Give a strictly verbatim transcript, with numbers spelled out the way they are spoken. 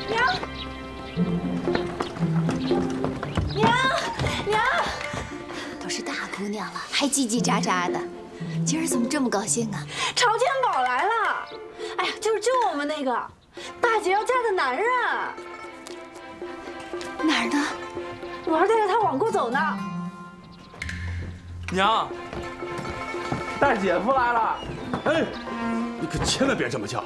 娘，娘，娘， 都是大姑娘了，还叽叽喳喳的，今儿怎么这么高兴啊？ 朝天宝来了！哎呀，就是救我们那个大姐要嫁的男人。 哪儿呢？ 我儿带着他往过走呢。 娘，大姐夫来了！ 哎，你可千万别这么叫，